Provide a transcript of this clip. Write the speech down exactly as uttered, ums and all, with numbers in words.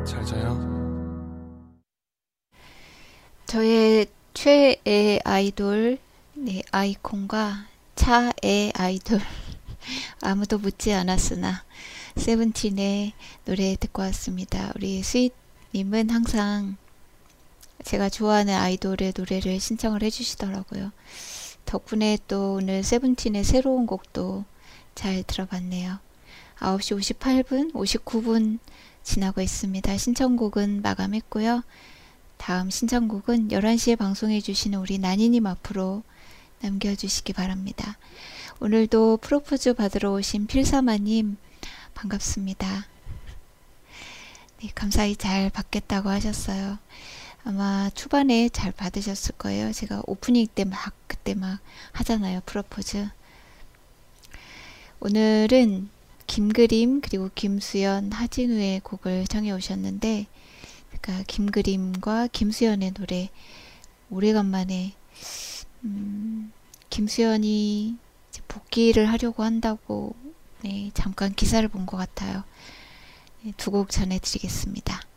잘 자요. 저의 최애 아이돌, 네, 아이콘과 차애 아이돌, 아무도 묻지 않았으나, 세븐틴의 노래 듣고 왔습니다. 우리 스윗님은 항상 제가 좋아하는 아이돌의 노래를 신청을 해주시더라고요. 덕분에 또 오늘 세븐틴의 새로운 곡도 잘 들어봤네요. 아홉 시 오십팔 분, 오십구 분 지나고 있습니다. 신청곡은 마감했고요. 다음 신청곡은 열한 시에 방송해주시는 우리 나니님 앞으로 남겨주시기 바랍니다. 오늘도 프로포즈 받으러 오신 필사마님 반갑습니다. 네, 감사히 잘 받겠다고 하셨어요. 아마 초반에 잘 받으셨을 거예요. 제가 오프닝 때 막 그때 막 하잖아요. 프로포즈. 오늘은 김그림 그리고 김수연 하진우의 곡을 청해 오셨는데, 그러니까 김그림과 김수연의 노래 오래간만에 음, 김수연이 이제 복귀를 하려고 한다고 네, 잠깐 기사를 본 것 같아요. 네, 두 곡 전해드리겠습니다.